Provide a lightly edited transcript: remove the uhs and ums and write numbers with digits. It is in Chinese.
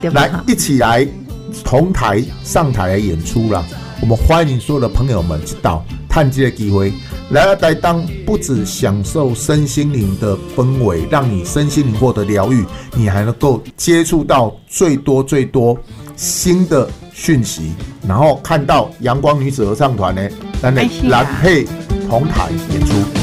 来一起来同台上台来演出啦！我们欢迎所有的朋友们知道探这个机会来到台东，不只享受身心灵的氛围，让你身心灵获得疗愈，你还能够接触到最多新的讯息，然后看到阳光女子合唱团呢，咱的蓝配同台演出。